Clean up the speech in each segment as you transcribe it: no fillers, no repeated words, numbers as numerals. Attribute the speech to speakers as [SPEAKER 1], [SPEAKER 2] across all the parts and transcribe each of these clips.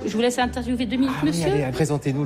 [SPEAKER 1] Je vous laisse interviewer 2 minutes, monsieur.
[SPEAKER 2] Allez, présentez-nous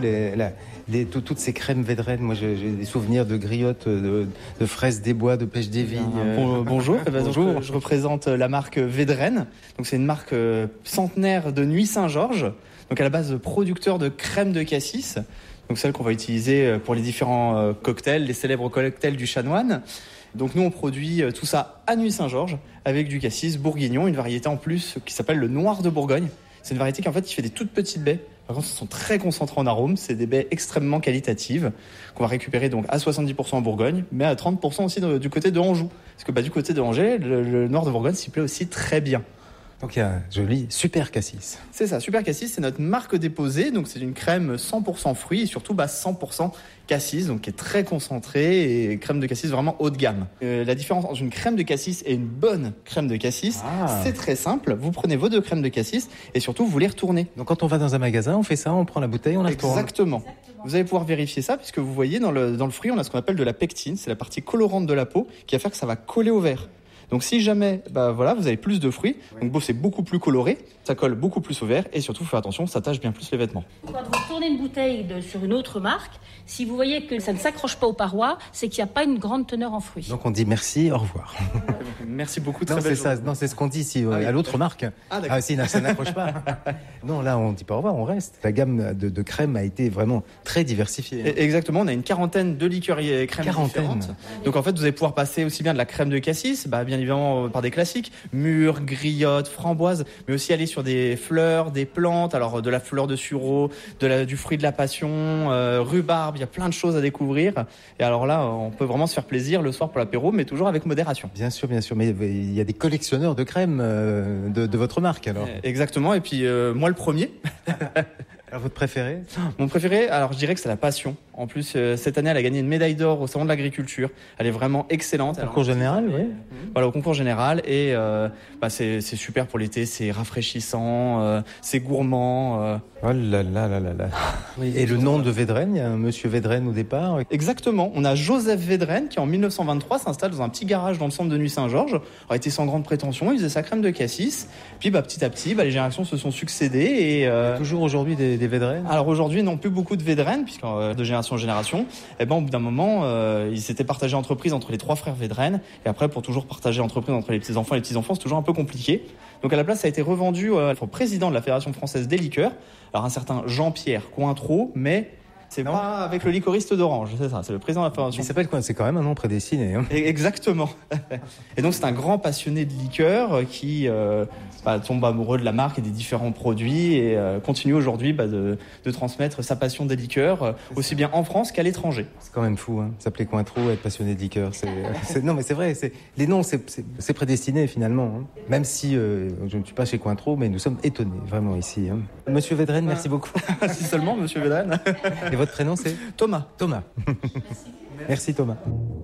[SPEAKER 2] toutes ces crèmes Védrenne. Moi, j'ai des souvenirs de griottes, de fraises des bois, de pêche des vignes.
[SPEAKER 3] Bonjour.
[SPEAKER 2] Bonjour.
[SPEAKER 3] Donc, je représente la marque Védrenne. Donc, c'est une marque centenaire de Nuits-Saint-Georges. Donc, à la base, producteur de crème de cassis. Donc, celle qu'on va utiliser pour les différents cocktails, les célèbres cocktails du Chanoine. Donc, nous, on produit tout ça à Nuits-Saint-Georges avec du cassis bourguignon, une variété en plus qui s'appelle le Noir de Bourgogne. C'est une variété qui fait des toutes petites baies. Par contre, elles sont très concentrées en arômes. C'est des baies extrêmement qualitatives qu'on va récupérer donc à 70% en Bourgogne, mais à 30% aussi du côté de Anjou. Parce que du côté de Angers, le Noir de Bourgogne s'y plaît aussi très bien.
[SPEAKER 2] Donc il y a un joli Super Cassis.
[SPEAKER 3] C'est ça, Super Cassis, c'est notre marque déposée. Donc c'est une crème 100% fruits et surtout 100% cassis, donc qui est très concentrée et crème de cassis vraiment haut de gamme. La différence entre une crème de cassis et une bonne crème de cassis, c'est très simple. Vous prenez vos 2 crèmes de cassis et surtout vous les retournez.
[SPEAKER 2] Donc quand on va dans un magasin, on fait ça, on prend la bouteille, on la retourne.
[SPEAKER 3] Exactement. Vous allez pouvoir vérifier ça puisque vous voyez dans le fruit, on a ce qu'on appelle de la pectine. C'est la partie colorante de la peau qui va faire que ça va coller au verre. Donc si jamais vous avez plus de fruits, donc c'est beaucoup plus coloré, ça colle beaucoup plus au verre et surtout, faites attention, ça tâche bien plus les vêtements.
[SPEAKER 1] Quand vous tournez une bouteille sur une autre marque, si vous voyez que ça ne s'accroche pas aux parois, c'est qu'il n'y a pas une grande teneur en fruits.
[SPEAKER 2] Donc on dit merci, au revoir.
[SPEAKER 3] Merci beaucoup.
[SPEAKER 2] Non, c'est ça. Non, c'est ce qu'on dit ici à l'autre marque. Si ça n'accroche pas. Non, là on dit pas au revoir, on reste. La gamme de crème a été vraiment très diversifiée.
[SPEAKER 3] Exactement, on a une 40aine de liqueurs et crèmes différentes. Donc en fait, vous allez pouvoir passer aussi bien de la crème de cassis, bien évidemment par des classiques, mûres, griottes, framboises, mais aussi aller sur des fleurs, des plantes, alors de la fleur de sureau, du fruit de la passion, rhubarbe, il y a plein de choses à découvrir. Et alors là, on peut vraiment se faire plaisir le soir pour l'apéro, mais toujours avec modération.
[SPEAKER 2] Bien sûr, mais il y a des collectionneurs de crèmes de votre marque alors.
[SPEAKER 3] Exactement, et puis moi le premier.
[SPEAKER 2] Alors votre préféré ?
[SPEAKER 3] Mon préféré, alors je dirais que c'est la passion. En plus, cette année, elle a gagné une médaille d'or au salon de l'agriculture. Elle est vraiment excellente.
[SPEAKER 2] Au concours général, oui.
[SPEAKER 3] Voilà, au concours général. Et c'est super pour l'été, c'est rafraîchissant, c'est gourmand.
[SPEAKER 2] Oh là là là là là. Oui, et le nom de Védrenne, il y a un monsieur Védrenne au départ.
[SPEAKER 3] Exactement. On a Joseph Védrenne qui, en 1923, s'installe dans un petit garage dans le centre de Nuits-Saint-Georges. Il était sans grande prétention, il faisait sa crème de cassis. Puis petit à petit, les générations se sont succédées. Et,
[SPEAKER 2] il y a toujours aujourd'hui des Védrenne ?
[SPEAKER 3] Alors aujourd'hui, non plus beaucoup de Védrenne, puisque de génération en génération, au bout d'un moment, ils s'étaient partagés entreprise entre les 3 frères Védrenne. Et après, pour toujours partager entreprise entre les petits-enfants et les petits-enfants, c'est toujours un peu compliqué. Donc à la place, ça a été revendu au président de la Fédération française des liqueurs, alors un certain Jean-Pierre Cointreau, mais c'est pas avec le liquoriste d'Orange, c'est ça, c'est le président de la Fédération.
[SPEAKER 2] Il s'appelle quoi ? C'est quand même un nom prédestiné. Hein.
[SPEAKER 3] Exactement. Et donc c'est un grand passionné de liqueurs qui tombe amoureux de la marque et des différents produits et continue aujourd'hui de transmettre sa passion des liqueurs aussi bien en France qu'à l'étranger.
[SPEAKER 2] C'est quand même fou, hein. S'appeler Cointreau, être passionné de liqueurs, non mais c'est vrai, les noms c'est prédestiné finalement. Hein. Même si je ne suis pas chez Cointreau, mais nous sommes étonnés vraiment ici. Hein. Monsieur Védrenne, merci beaucoup.
[SPEAKER 3] Si seulement, Monsieur Védrenne.
[SPEAKER 2] Et votre prénom c'est ?
[SPEAKER 3] Thomas.
[SPEAKER 2] Thomas. Merci Thomas.